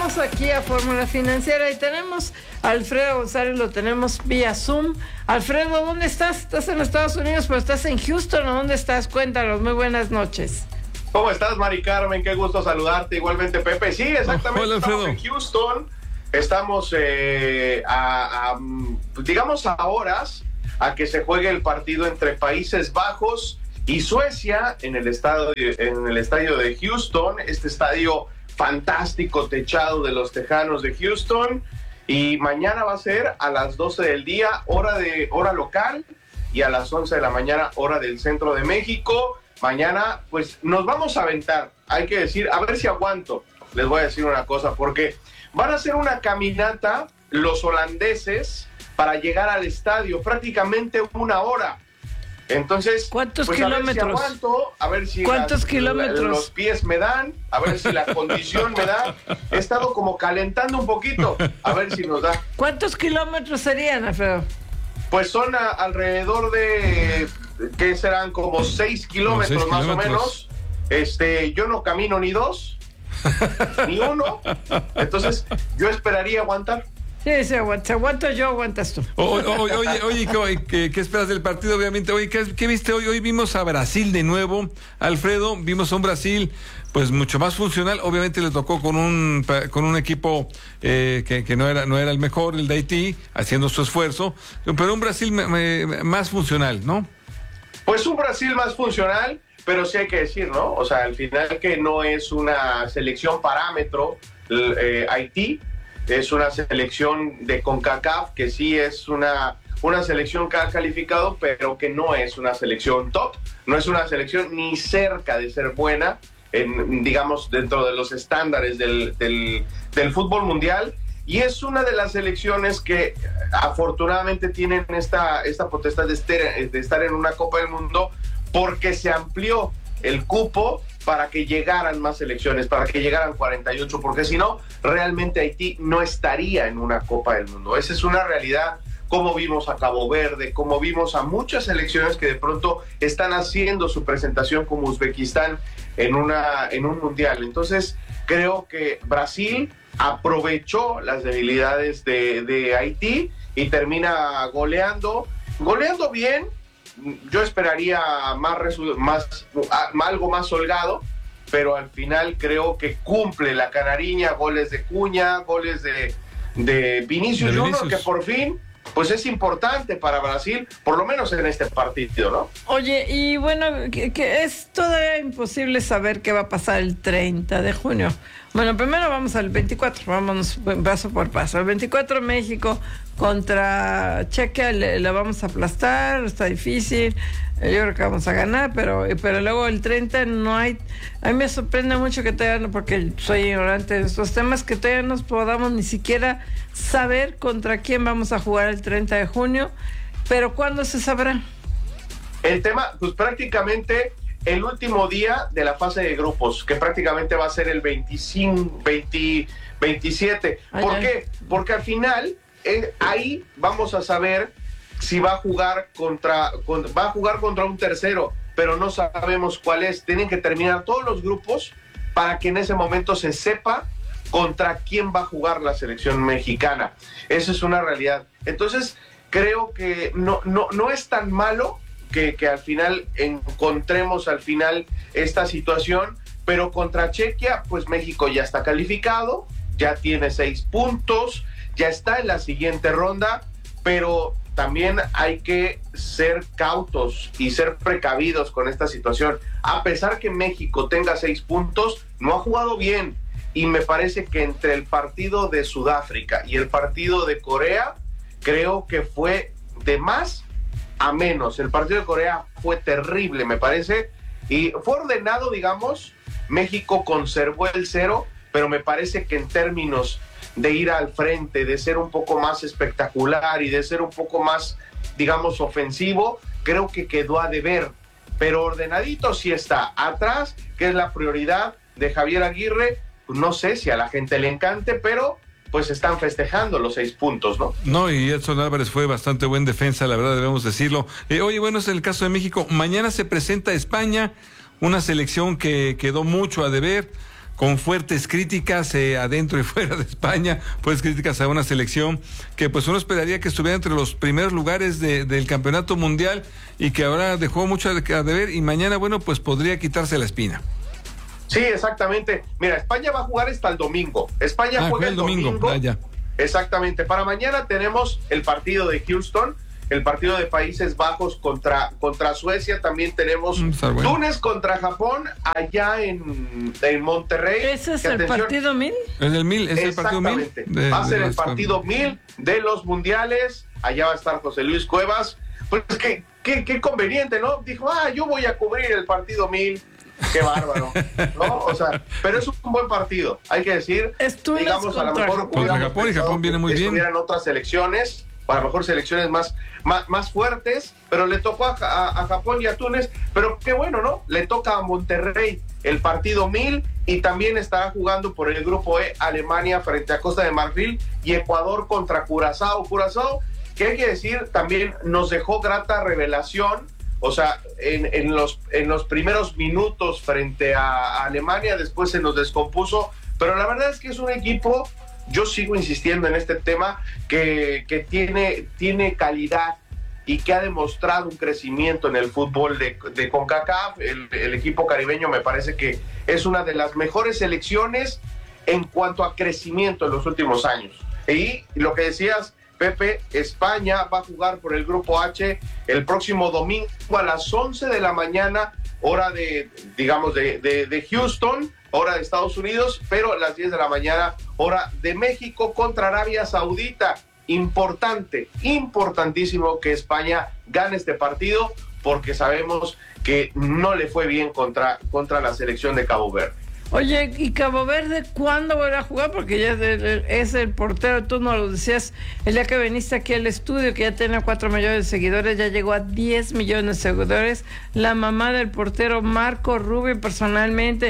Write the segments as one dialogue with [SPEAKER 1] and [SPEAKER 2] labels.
[SPEAKER 1] Regresamos aquí a Fórmula Financiera y tenemos a Alfredo González, lo tenemos vía Zoom. Alfredo, ¿dónde estás? ¿Estás en Estados Unidos, pero estás en Houston o dónde estás? Cuéntanos, muy buenas noches.
[SPEAKER 2] ¿Cómo estás, Mari Carmen? Qué gusto saludarte. Igualmente, Pepe. Sí, exactamente.
[SPEAKER 3] Hola, Alfredo.
[SPEAKER 2] Estamos en Houston. Estamos digamos a horas a que se juegue el partido entre Países Bajos y Suecia en el estadio de Houston, este estadio fantástico techado de los Tejanos de Houston, y mañana va a ser a las 12 del día, hora local, y a las 11 de la mañana, hora del centro de México. Mañana, pues, nos vamos a aventar, hay que decir, a ver si aguanto. Les voy a decir una cosa, porque van a hacer una caminata los holandeses para llegar al estadio, prácticamente una hora. Entonces,
[SPEAKER 1] ¿cuántos
[SPEAKER 2] pues,
[SPEAKER 1] kilómetros?
[SPEAKER 2] A ver si aguanto, a ver si
[SPEAKER 1] ¿cuántos kilómetros?
[SPEAKER 2] Los pies me dan, a ver si la condición me da. He estado como calentando un poquito, a ver si nos da.
[SPEAKER 1] ¿Cuántos kilómetros serían, Alfredo?
[SPEAKER 2] Pues son alrededor de, ¿qué serán? Como 6 kilómetros más o menos. Yo no camino ni 2, ni 1. Entonces, yo esperaría aguantar.
[SPEAKER 1] Sí, se aguanto yo, aguantas tú.
[SPEAKER 3] Oye, ¿qué esperas del partido? Obviamente, oye, ¿qué viste hoy? Hoy vimos a Brasil de nuevo, Alfredo, vimos a un Brasil pues mucho más funcional. Obviamente le tocó con un equipo que no era el mejor, el de Haití, haciendo su esfuerzo, pero un Brasil más funcional, ¿no?
[SPEAKER 2] Pues un Brasil más funcional, pero sí hay que decir, ¿no? O sea, al final que no es una selección parámetro, Haití. Es una selección de CONCACAF que sí es una selección que ha calificado, pero que no es una selección top, no es una selección ni cerca de ser buena, digamos, dentro de los estándares del fútbol mundial, y es una de las selecciones que afortunadamente tienen esta potestad de estar en una Copa del Mundo, porque se amplió el cupo para que llegaran más selecciones, para que llegaran 48, porque si no, realmente Haití no estaría en una Copa del Mundo. Esa es una realidad, como vimos a Cabo Verde, como vimos a muchas selecciones que de pronto están haciendo su presentación como Uzbekistán en un mundial. Entonces, creo que Brasil aprovechó las debilidades de Haití y termina goleando bien. Yo esperaría algo más holgado, pero al final creo que cumple la canariña, goles de Cuña, goles de Vinicius Junior, que por fin pues es importante para Brasil, por lo menos en este partido, ¿no?
[SPEAKER 1] Oye, y bueno, que es todavía imposible saber qué va a pasar el 30 de junio. Bueno, primero vamos al 24, vámonos paso por paso. El 24 México contra Chequia, la vamos a aplastar, está difícil, yo creo que vamos a ganar, pero luego el 30 no hay. A mí me sorprende mucho que todavía, porque soy ignorante de estos temas, que todavía no podamos ni siquiera saber contra quién vamos a jugar el 30 de junio, pero ¿cuándo se sabrá?
[SPEAKER 2] El tema, pues prácticamente el último día de la fase de grupos, que prácticamente va a ser el 27. ¿Por qué? Porque al final ahí vamos a saber si va a jugar contra un tercero, pero no sabemos cuál es. Tienen que terminar todos los grupos para que en ese momento se sepa contra quién va a jugar la selección mexicana. Eso es una realidad. Entonces, creo que no es tan malo que al final encontremos esta situación, pero contra Chequia, pues México ya está calificado, ya tiene 6 puntos, ya está en la siguiente ronda, pero también hay que ser cautos y ser precavidos con esta situación. A pesar que México tenga 6 puntos, no ha jugado bien, y me parece que entre el partido de Sudáfrica y el partido de Corea, creo que fue de más a menos. El partido de Corea fue terrible, me parece, y fue ordenado, digamos. México conservó el 0, pero me parece que en términos de ir al frente, de ser un poco más espectacular y de ser un poco más, digamos, ofensivo, creo que quedó a deber, pero ordenadito sí está. Atrás, que es la prioridad de Javier Aguirre, pues no sé si a la gente le encante, pero pues están festejando los 6 puntos, ¿no?
[SPEAKER 3] No, y Edson Álvarez fue bastante buen defensa, la verdad, debemos decirlo. Oye, bueno, es el caso de México. Mañana se presenta España, una selección que quedó mucho a deber. con fuertes críticas adentro y fuera de España, pues críticas a una selección que pues uno esperaría que estuviera entre los primeros lugares del campeonato mundial y que ahora dejó mucho a deber y mañana, bueno, pues podría quitarse la espina.
[SPEAKER 2] Sí, exactamente. Mira, España va a jugar hasta el domingo. España juega el domingo.
[SPEAKER 3] Ya.
[SPEAKER 2] Exactamente. Para mañana tenemos el partido de Houston, el partido de Países Bajos contra Suecia. También tenemos Túnez contra Japón allá en Monterrey.
[SPEAKER 1] ¿Ese es el partido 1000?
[SPEAKER 3] Es el 1000, es el partido 1000.
[SPEAKER 2] Va a ser el partido 1000 de los mundiales. Allá va a estar José Luis Cuevas. Pues qué conveniente, ¿no? Dijo, yo voy a cubrir el partido 1000. Qué bárbaro, ¿no? O sea, pero es un buen partido, hay que decir.
[SPEAKER 1] Digamos,
[SPEAKER 2] a lo mejor
[SPEAKER 3] contra Japón, y Japón viene muy bien.
[SPEAKER 2] Estuvieran otras selecciones, a lo mejor selecciones más fuertes, pero le tocó a Japón y a Túnez. Pero qué bueno, ¿no? Le toca a Monterrey el partido 1000 y también estará jugando por el grupo E Alemania frente a Costa de Marfil y Ecuador contra Curazao. Curazao, que hay que decir, también nos dejó grata revelación. O sea, en los primeros minutos frente a Alemania, después se nos descompuso, pero la verdad es que es un equipo, yo sigo insistiendo en este tema, que tiene calidad y que ha demostrado un crecimiento en el fútbol de CONCACAF. El equipo caribeño me parece que es una de las mejores selecciones en cuanto a crecimiento en los últimos años. Y lo que decías, Pepe, España va a jugar por el grupo H el próximo domingo a las 11 de la mañana, hora de Houston, hora de Estados Unidos, pero a las 10 de la mañana, hora de México, contra Arabia Saudita. Importantísimo que España gane este partido, porque sabemos que no le fue bien contra la selección de Cabo Verde.
[SPEAKER 1] Oye, ¿y Cabo Verde cuándo volverá a jugar? Porque ya es el portero, tú nos lo decías el día que viniste aquí al estudio, que ya tiene 4 millones de seguidores, ya llegó a 10 millones de seguidores. La mamá del portero Marco Rubio, personalmente,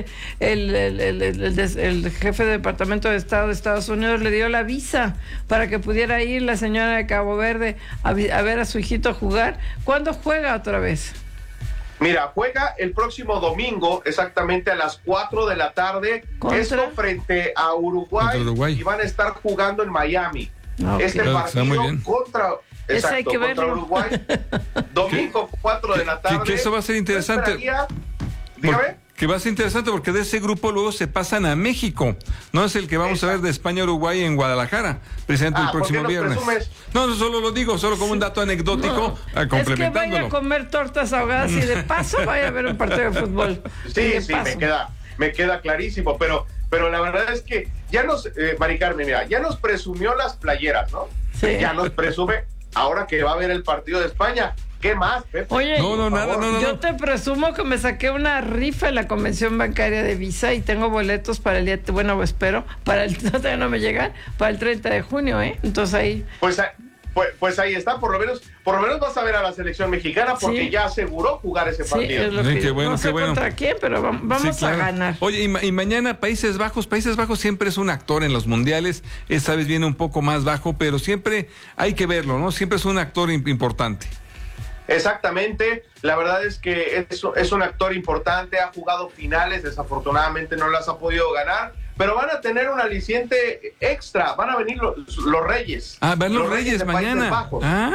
[SPEAKER 1] el jefe de Departamento de Estado de Estados Unidos, le dio la visa para que pudiera ir la señora de Cabo Verde a ver a su hijito jugar. ¿Cuándo juega otra vez?
[SPEAKER 2] Mira, juega el próximo domingo, exactamente a las 4 de la tarde, esto frente a Uruguay, y van a estar jugando en Miami.
[SPEAKER 1] Okay.
[SPEAKER 2] Este partido contra Uruguay, domingo 4 de la tarde.
[SPEAKER 3] Que eso va a ser interesante.
[SPEAKER 2] Dígame.
[SPEAKER 3] Que va a ser interesante porque de ese grupo luego se pasan a México. No es el que vamos a ver de España a Uruguay en Guadalajara, precisamente el próximo viernes. No, solo lo digo, solo como un dato anecdótico, complementándolo. Es que vaya
[SPEAKER 1] a comer tortas ahogadas y de paso vaya a ver un partido de fútbol.
[SPEAKER 2] Sí, me queda clarísimo, pero la verdad es que ya Mari Carmen, mira, ya nos presumió las playeras, ¿no?
[SPEAKER 1] Sí.
[SPEAKER 2] Ya nos presume ahora que va a ver el partido de España. ¿Qué más, Pepe?
[SPEAKER 1] Oye, yo te presumo que me saqué una rifa en la convención bancaria de Visa y tengo boletos para el día, bueno, espero, todavía no me llegan, para el 30 de junio, ¿eh? Entonces ahí...
[SPEAKER 2] Pues ahí está, por lo menos vas a ver a la selección mexicana porque ya aseguró jugar ese partido.
[SPEAKER 1] Es lo que
[SPEAKER 3] qué bueno,
[SPEAKER 1] no sé contra quién, pero vamos a ganar.
[SPEAKER 3] Oye, y mañana Países Bajos siempre es un actor en los mundiales, esta vez viene un poco más bajo, pero siempre hay que verlo, ¿no? Siempre es un actor importante.
[SPEAKER 2] Exactamente, la verdad es que es un actor importante, ha jugado finales, desafortunadamente no las ha podido ganar, pero van a tener un aliciente extra, van a venir los Reyes.
[SPEAKER 3] Van los Reyes mañana.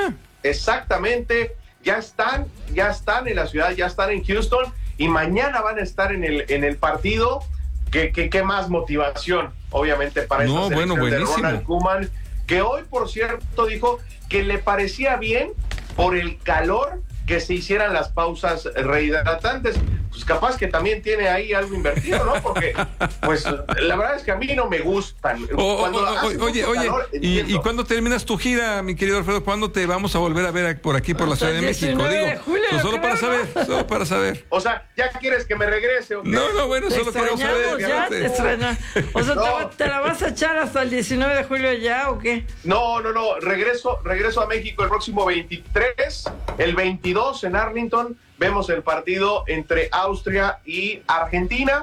[SPEAKER 2] Exactamente, ya están en la ciudad, ya están en Houston y mañana van a estar en el partido. ¿Qué más motivación, obviamente, para esta selección de Ronald Koeman, que hoy, por cierto, dijo que le parecía bien por el calor que se hicieran las pausas rehidratantes. Pues capaz que también tiene ahí algo invertido, ¿no? Porque, pues, la verdad es que a mí no me gustan.
[SPEAKER 3] Oye, ¿y cuándo terminas tu gira, mi querido Alfredo? ¿Cuándo te vamos a volver a ver por aquí, por la Ciudad de México? Solo para saber.
[SPEAKER 2] O sea, ¿ya quieres que me regrese o qué?
[SPEAKER 3] No, bueno, solo queremos saber.
[SPEAKER 1] Ya te extraña. O sea, ¿te la vas a echar hasta el 19 de julio ya o qué?
[SPEAKER 2] No. Regreso a México el próximo 23, el 22 en Arlington. Vemos el partido entre Austria y Argentina.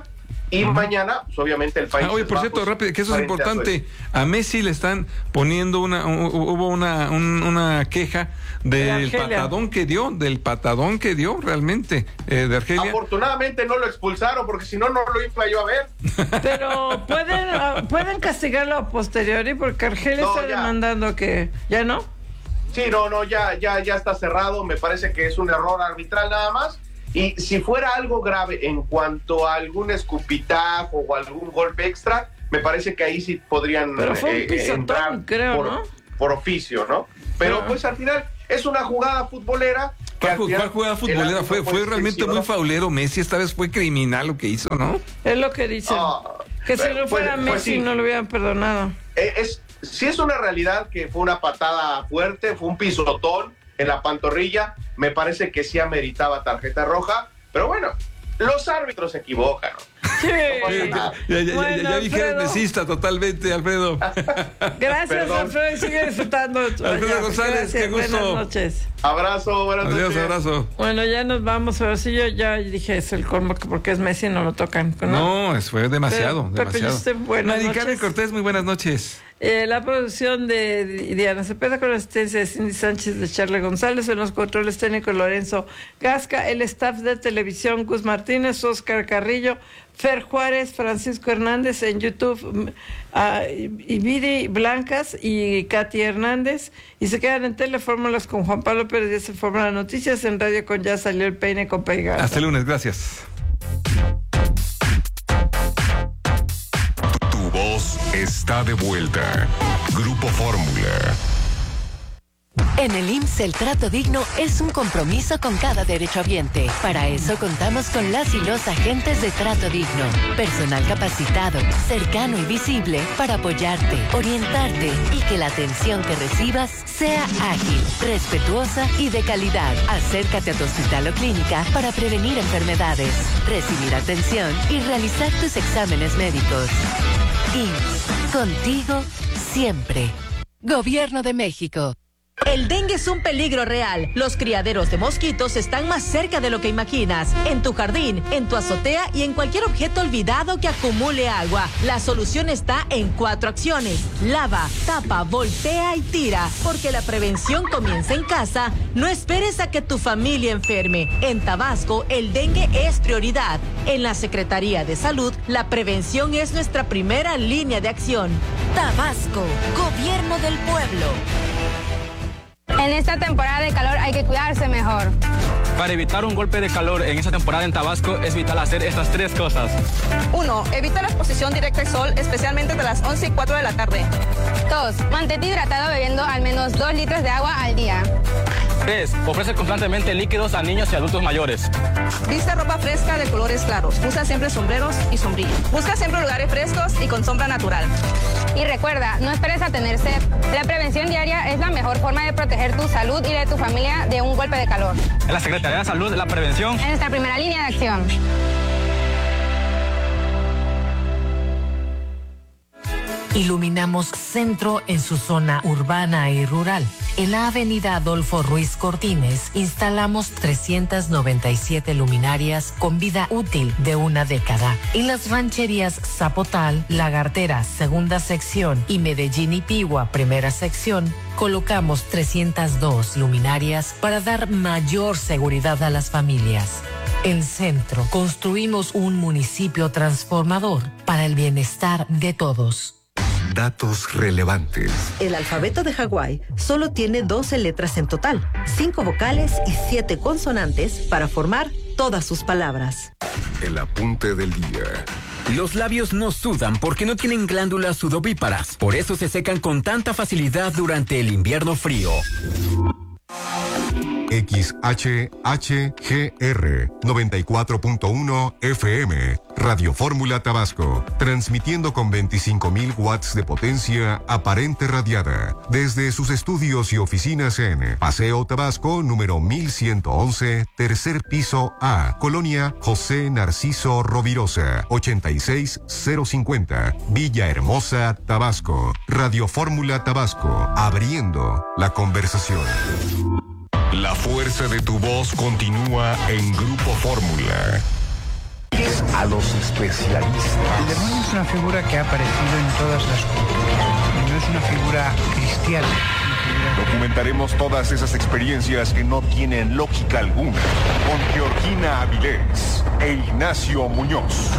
[SPEAKER 2] Y mañana, pues, obviamente, el país.
[SPEAKER 3] Oye, por cierto, rápido, que eso es importante. A Messi le están poniendo hubo una queja del patadón que dio, realmente, de Argelia.
[SPEAKER 2] Afortunadamente no lo expulsaron, porque si no, no lo iba yo a ver.
[SPEAKER 1] Pero pueden castigarlo a posteriori, porque Argelia está demandando que. ¿Ya no?
[SPEAKER 2] Sí, no, ya está cerrado. Me parece que es un error arbitral nada más. Y si fuera algo grave en cuanto a algún escupitajo o algún golpe extra, me parece que ahí sí podrían entrar,
[SPEAKER 1] creo, ¿no?
[SPEAKER 2] Por oficio, ¿no? Pero pues al final es una jugada futbolera.
[SPEAKER 3] ¿Cuál jugada futbolera? Fue realmente muy faulero. Messi esta vez fue criminal lo que hizo, ¿no?
[SPEAKER 1] Es lo que dicen. Que si no fuera Messi sí, no lo hubieran perdonado.
[SPEAKER 2] Sí es una realidad que fue una patada fuerte, fue un pisotón en la pantorrilla, me parece que sí ameritaba tarjeta roja, pero bueno, los árbitros se equivocan, ¿no?
[SPEAKER 1] Sí.
[SPEAKER 3] Ya dije necesita totalmente, Alfredo.
[SPEAKER 1] Gracias, Alfredo, y sigue disfrutando.
[SPEAKER 3] Alfredo González, qué gusto.
[SPEAKER 1] Buenas noches.
[SPEAKER 2] Abrazo, buenas noches.
[SPEAKER 3] Adiós, abrazo.
[SPEAKER 1] Bueno, ya nos vamos, ahora sí yo ya dije, es el colmo, porque es Messi, no lo tocan.
[SPEAKER 3] No, fue demasiado,
[SPEAKER 1] Pepe,
[SPEAKER 3] demasiado.
[SPEAKER 1] Buenas
[SPEAKER 3] Carmen Cortés, muy buenas noches.
[SPEAKER 1] La producción de Diana Cepeda con la asistencia de Cindy Sánchez, de Charle González, en los controles técnicos Lorenzo Gasca, el staff de televisión Gus Martínez, Oscar Carrillo, Fer Juárez, Francisco Hernández, en YouTube Vidi Blancas y Katy Hernández, y se quedan en Telefórmulas con Juan Pablo Pérez Díaz en Fórmula Noticias, en Radio con Ya Salió el Peine con Peigarza.
[SPEAKER 3] Hasta el lunes, gracias.
[SPEAKER 4] Tu voz está de vuelta. Grupo Fórmula.
[SPEAKER 5] En el IMSS el trato digno es un compromiso con cada derechohabiente. Para eso contamos con las y los agentes de trato digno. Personal capacitado, cercano y visible para apoyarte, orientarte y que la atención que recibas sea ágil, respetuosa y de calidad. Acércate a tu hospital o clínica para prevenir enfermedades, recibir atención y realizar tus exámenes médicos. IMSS, contigo siempre. Gobierno de México.
[SPEAKER 6] El dengue es un peligro real. Los criaderos de mosquitos están más cerca de lo que imaginas. En tu jardín, en tu azotea y en cualquier objeto olvidado que acumule agua. La solución está en 4 acciones. Lava, tapa, voltea y tira. Porque la prevención comienza en casa. No esperes a que tu familia enferme. En Tabasco, el dengue es prioridad. En la Secretaría de Salud, la prevención es nuestra primera línea de acción.
[SPEAKER 5] Tabasco, Gobierno del Pueblo.
[SPEAKER 7] En esta temporada de calor hay que cuidarse mejor.
[SPEAKER 8] Para evitar un golpe de calor en esta temporada en Tabasco es vital hacer estas 3 cosas.
[SPEAKER 9] 1. Evita la exposición directa al sol, especialmente de las 11 y 4 de la tarde.
[SPEAKER 7] 2. Mantente hidratado bebiendo al menos 2 litros de agua al día.
[SPEAKER 8] 3. Ofrece constantemente líquidos a niños y adultos mayores.
[SPEAKER 9] Viste ropa fresca de colores claros. Usa siempre sombreros y sombrillas. Busca siempre lugares frescos y con sombra natural.
[SPEAKER 7] Y recuerda, no esperes a tener sed. La prevención diaria es la mejor forma de proteger tu salud y de tu familia de un golpe de calor.
[SPEAKER 8] En la Secretaría de Salud, la prevención
[SPEAKER 7] es nuestra primera línea de acción.
[SPEAKER 5] Iluminamos Centro en su zona urbana y rural. En la avenida Adolfo Ruiz Cortines instalamos 397 luminarias con vida útil de una década. En las rancherías Zapotal, Lagartera, segunda sección, y Medellín y Pigua, primera sección, colocamos 302 luminarias para dar mayor seguridad a las familias. En Centro construimos un municipio transformador para el bienestar de todos.
[SPEAKER 4] Datos relevantes.
[SPEAKER 6] El alfabeto de Hawái solo tiene 12 letras en total, 5 vocales y 7 consonantes para formar todas sus palabras.
[SPEAKER 4] El apunte del día.
[SPEAKER 10] Los labios no sudan porque no tienen glándulas sudovíparas. Por eso se secan con tanta facilidad durante el invierno frío.
[SPEAKER 4] XHHGR 94.1 FM, Radio Fórmula Tabasco, transmitiendo con 25.000 watts de potencia aparente radiada, desde sus estudios y oficinas en Paseo Tabasco, número 1111, tercer piso A, Colonia José Narciso Rovirosa, 86050, Villahermosa, Tabasco. Radio Fórmula Tabasco, abriendo la conversación. La fuerza de tu voz continúa en Grupo Fórmula.
[SPEAKER 11] es a los especialistas.
[SPEAKER 12] El demonio es una figura que ha aparecido en todas las culturas y no es una figura cristiana.
[SPEAKER 11] Documentaremos todas esas experiencias que no tienen lógica alguna con Georgina Avilés e Ignacio Muñoz.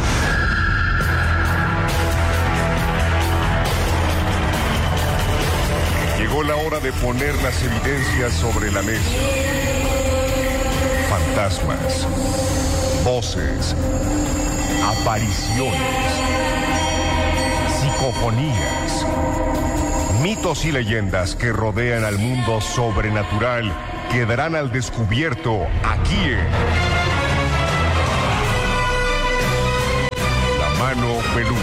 [SPEAKER 11] Llegó la hora de poner las evidencias sobre la mesa. Fantasmas, voces, apariciones, psicofonías, mitos y leyendas que rodean al mundo sobrenatural quedarán al descubierto aquí en La Mano Peluda.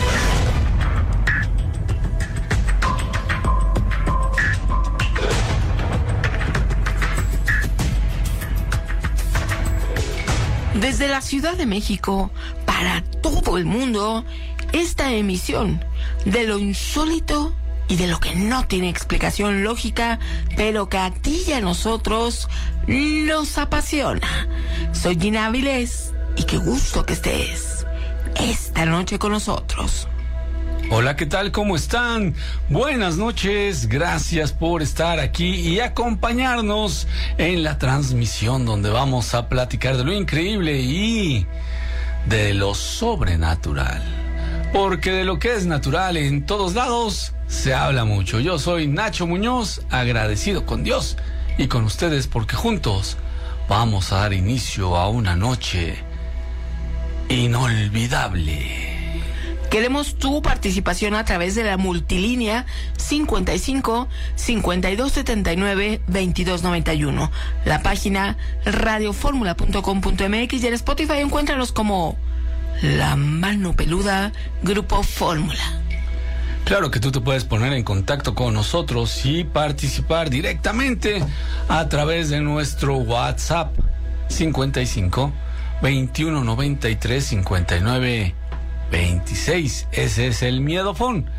[SPEAKER 13] Desde la Ciudad de México, para todo el mundo, esta emisión de lo insólito y de lo que no tiene explicación lógica, pero que a ti y a nosotros nos apasiona. Soy Gina Avilés y qué gusto que estés esta noche con nosotros.
[SPEAKER 14] Hola, ¿qué tal? ¿Cómo están? Buenas noches, gracias por estar aquí y acompañarnos en la transmisión donde vamos a platicar de lo increíble y de lo sobrenatural. Porque de lo que es natural en todos lados se habla mucho. Yo soy Nacho Muñoz, agradecido con Dios y con ustedes porque juntos vamos a dar inicio a una noche inolvidable.
[SPEAKER 13] Queremos tu participación a través de la multilínea 55 52 79 22 91. La página radioformula.com.mx y en Spotify encuéntranos como La Mano Peluda Grupo Fórmula.
[SPEAKER 14] Claro que tú te puedes poner en contacto con nosotros y participar directamente a través de nuestro WhatsApp 55 21 93 59 26. Ese es el miedofón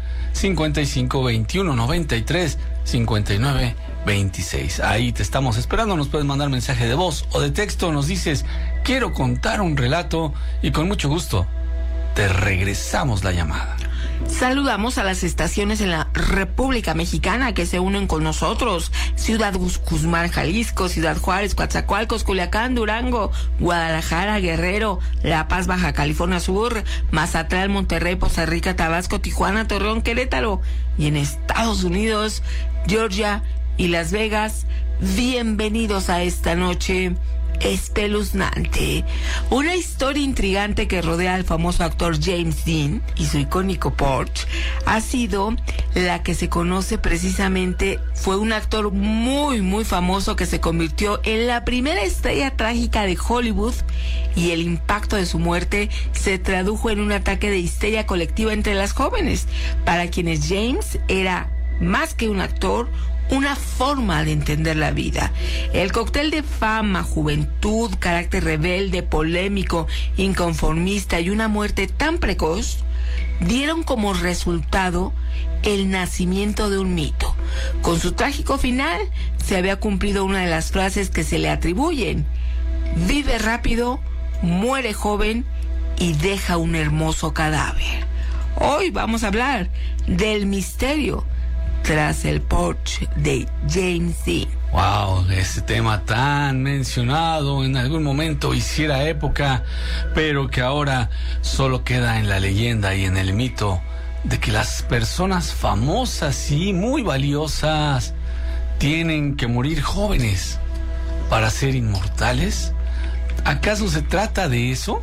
[SPEAKER 14] 55 21 93 59 26. Ahí te estamos esperando. Nos puedes mandar mensaje de voz o de texto. Nos dices quiero contar un relato y con mucho gusto te regresamos la llamada.
[SPEAKER 13] Saludamos a las estaciones en la República Mexicana que se unen con nosotros: Ciudad Guzmán, Jalisco, Ciudad Juárez, Coatzacoalcos, Culiacán, Durango, Guadalajara, Guerrero, La Paz, Baja California Sur, Mazatlán, Monterrey, Poza Rica, Tabasco, Tijuana, Torreón, Querétaro y en Estados Unidos, Georgia y Las Vegas. Bienvenidos a esta noche espeluznante. Una historia intrigante que rodea al famoso actor James Dean y su icónico Porsche ha sido la que se conoce precisamente. Fue un actor muy muy famoso que se convirtió en la primera estrella trágica de Hollywood y el impacto de su muerte se tradujo en un ataque de histeria colectiva entre las jóvenes, para quienes James era más que un actor, una forma de entender la vida. El cóctel de fama, juventud, carácter rebelde, polémico, inconformista y una muerte tan precoz dieron como resultado el nacimiento de un mito. Con su trágico final se había cumplido una de las frases que se le atribuyen: vive rápido, muere joven y deja un hermoso cadáver. Hoy vamos a hablar del misterio tras el Porsche de James Dean.
[SPEAKER 14] Wow, ese tema tan mencionado en algún momento hiciera época, pero que ahora solo queda en la leyenda y en el mito de que las personas famosas y muy valiosas tienen que morir jóvenes para ser inmortales. ¿Acaso se trata de eso?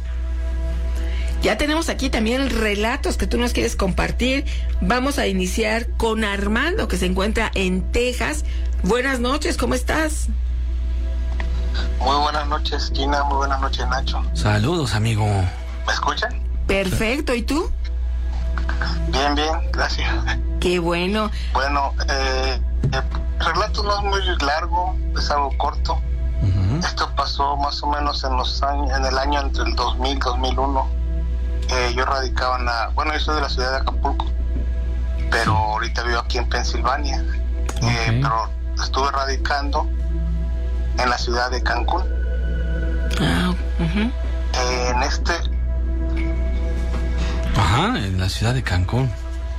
[SPEAKER 13] Ya tenemos aquí también relatos que tú nos quieres compartir. Vamos a iniciar con Armando, que se encuentra en Texas. Buenas noches, ¿cómo estás?
[SPEAKER 15] Muy buenas noches, Gina. Muy buenas noches, Nacho.
[SPEAKER 14] Saludos, amigo.
[SPEAKER 15] ¿Me escuchan?
[SPEAKER 13] Perfecto, ¿y tú?
[SPEAKER 15] Bien, bien, gracias.
[SPEAKER 13] Qué bueno.
[SPEAKER 15] Bueno, el relato no es muy largo, es algo corto. Esto pasó más o menos en el año entre el 2000 y 2001. Yo radicaba yo soy de la ciudad de Acapulco, pero ahorita vivo aquí en Pensilvania. Pero estuve radicando en la ciudad de Cancún.
[SPEAKER 14] Ajá, en la ciudad de Cancún.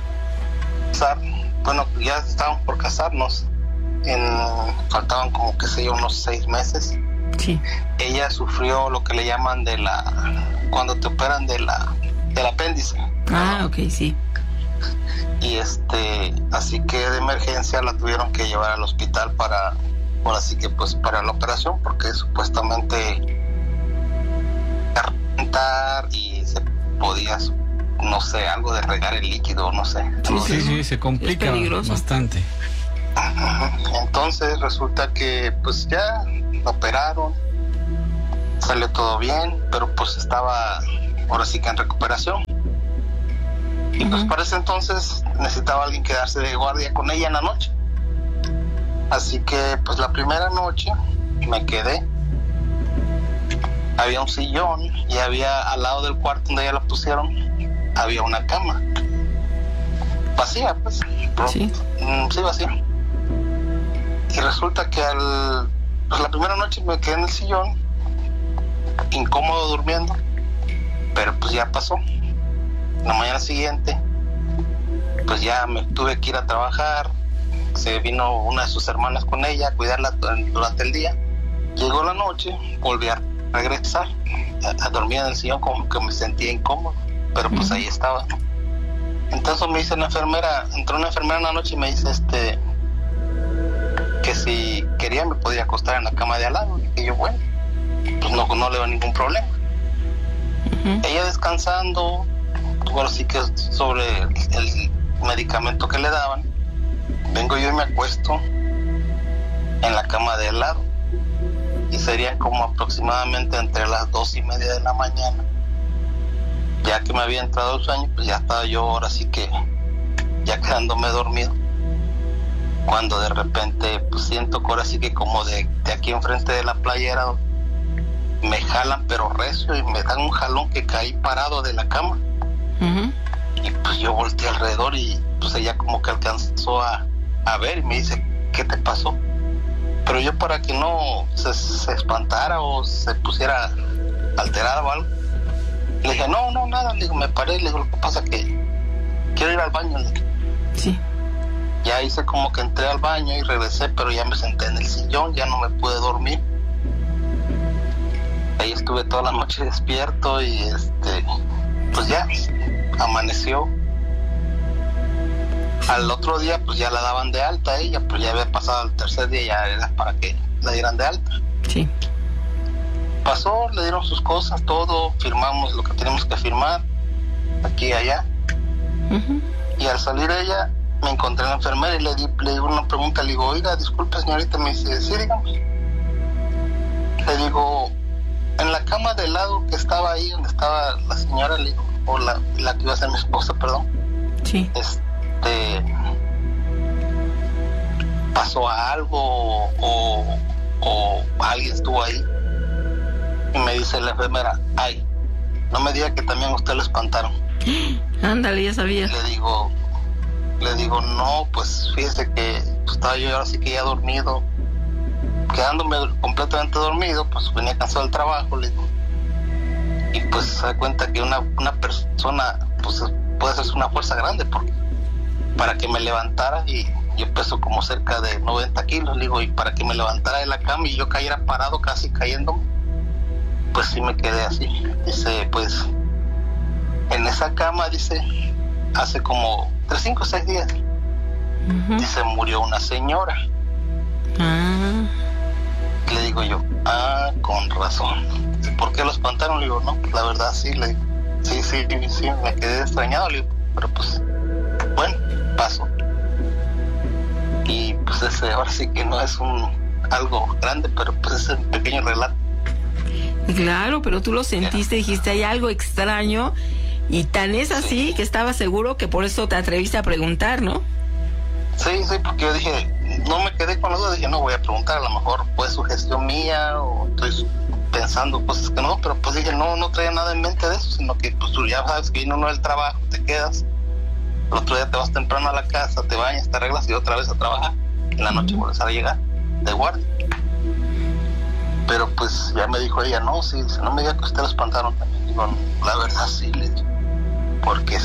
[SPEAKER 15] Bueno, ya estábamos por casarnos. Faltaban como unos 6 meses.
[SPEAKER 13] Sí.
[SPEAKER 15] Ella sufrió lo que le llaman cuando te operan del apéndice.
[SPEAKER 13] Ah, ok, sí.
[SPEAKER 15] Y así que de emergencia la tuvieron que llevar al hospital para la operación, porque supuestamente rentar y se podía, no sé, algo de regar el líquido, no sé.
[SPEAKER 14] Sí, se complica bastante.
[SPEAKER 15] Entonces resulta que pues ya la operaron, salió todo bien, pero pues estaba ahora sí que en recuperación. Y pues para ese entonces necesitaba alguien quedarse de guardia con ella en la noche. Así que pues la primera noche me quedé. Había un sillón y había al lado del cuarto donde ella la pusieron, había una cama. Vacía, pues. Sí, vacía. Y resulta que la primera noche me quedé en el sillón, incómodo durmiendo, pero pues ya pasó. La mañana siguiente, pues ya me tuve que ir a trabajar. Se vino una de sus hermanas con ella a cuidarla durante el día. Llegó la noche, volví a regresar a dormir en el sillón, como que me sentía incómodo, pero pues ahí estaba. Entonces me dice entró una enfermera en la noche y me dice que si quería me podía acostar en la cama de al lado. Y yo, bueno, pues no le veo ningún problema. Ella descansando, bueno, sí que sobre el medicamento que le daban, vengo yo y me acuesto en la cama de al lado. Y serían como aproximadamente entre las 2:30 de la mañana. Ya que me había entrado el sueño, pues ya estaba yo ahora sí que ya quedándome dormido. Cuando de repente pues siento que ahora sí que como de aquí enfrente de la playera me jalan pero recio y me dan un jalón que caí parado de la cama. Y pues yo volteé alrededor y pues ella como que alcanzó a ver y me dice, ¿qué te pasó? Pero yo, para que no se espantara o se pusiera alterada o algo, le dije, no, nada. Le digo, me paré, le digo, lo que pasa es que quiero ir al baño. Le dije.
[SPEAKER 13] Sí.
[SPEAKER 15] Ya hice como que entré al baño y regresé, pero ya me senté en el sillón, ya no me pude dormir. Ahí estuve toda la noche despierto y pues ya amaneció. Al otro día pues ya la daban de alta a ella, pues ya había pasado el tercer día, ya era para que la dieran de alta.
[SPEAKER 13] Sí.
[SPEAKER 15] Pasó, le dieron sus cosas, todo, firmamos lo que teníamos que firmar, aquí y allá. Y al salir ella, me encontré en la enfermera y le digo una pregunta, le digo, oiga, disculpe señorita, me dice, sí, dígame. Le digo, en la cama del lado que estaba ahí, donde estaba la señora, le digo, o la que iba a ser mi esposa, perdón.
[SPEAKER 13] Sí.
[SPEAKER 15] ¿Pasó algo o alguien estuvo ahí? Y me dice la enfermera, ay, no me diga que también a usted lo espantaron.
[SPEAKER 13] Ándale, ya sabía.
[SPEAKER 15] Le digo, no, pues fíjese que estaba yo ahora sí que ya dormido, quedándome completamente dormido, pues venía cansado del trabajo, le digo. Y pues se da cuenta que una persona, pues puede ser una fuerza grande, porque para que me levantara, y yo peso como cerca de 90 kilos, le digo, y para que me levantara de la cama y yo cayera parado, casi cayéndome, pues sí me quedé así. Dice, pues en esa cama, dice, hace como 5 o 6 días, dice, murió una señora. Le digo yo, con razón. ¿Por qué lo espantaron? Le digo, no, la verdad sí, le digo, sí, me quedé extrañado, le digo, pero pues, bueno, pasó. Y pues ese ahora sí que no es algo grande, pero pues es un pequeño relato.
[SPEAKER 13] Claro, pero tú lo sentiste, dijiste, hay algo extraño, y tan es así que estaba seguro que por eso te atreviste a preguntar, ¿no?
[SPEAKER 15] Sí, porque yo dije, no me quedé con la duda, dije, no voy a preguntar, a lo mejor fue sugestión mía o estoy pensando cosas que no, pero pues dije, no traía nada en mente de eso, sino que pues tú ya sabes que viene uno del trabajo, te quedas, el otro día te vas temprano a la casa, te bañas, te arreglas y otra vez a trabajar, en la noche vuelves a llegar de guardia. Pero pues ya me dijo ella, no, sí, no me diga que usted lo espantaron también. Digo, la verdad sí, le digo. porque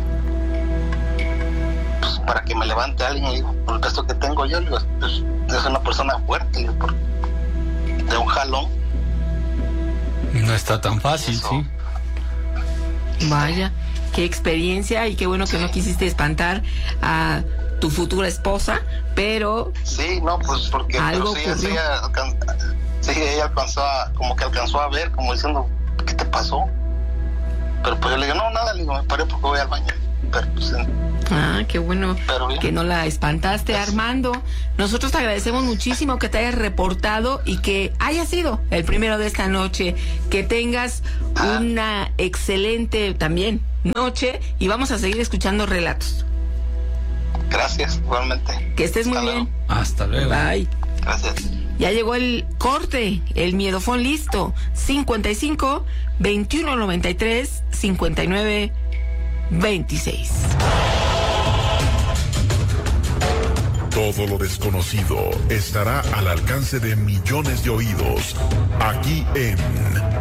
[SPEAKER 15] pues para que me levante alguien, le digo, por el peso que tengo yo, le digo, pues, es una persona fuerte, le digo, de un jalón.
[SPEAKER 14] No está tan fácil,
[SPEAKER 15] eso.
[SPEAKER 14] sí.
[SPEAKER 13] Vaya, qué experiencia y qué bueno que no quisiste espantar a tu futura esposa, pero...
[SPEAKER 15] Sí, no, pues porque
[SPEAKER 13] algo
[SPEAKER 15] sí, ella alcanzó a ver, como diciendo, ¿qué te pasó? Pero pues yo le digo, no, nada, le digo, me paré porque voy al baño. Pero pues...
[SPEAKER 13] qué bueno que no la espantaste, Armando. Nosotros te agradecemos muchísimo que te hayas reportado y que haya sido el primero de esta noche. Que tengas una excelente también noche y vamos a seguir escuchando relatos.
[SPEAKER 15] Gracias, igualmente.
[SPEAKER 13] Que estés muy bien.
[SPEAKER 14] Hasta luego.
[SPEAKER 13] Bye.
[SPEAKER 15] Gracias.
[SPEAKER 13] Ya llegó el corte, el miedofón listo. 55 21 93 59 26.
[SPEAKER 16] Todo lo desconocido estará al alcance de millones de oídos, aquí en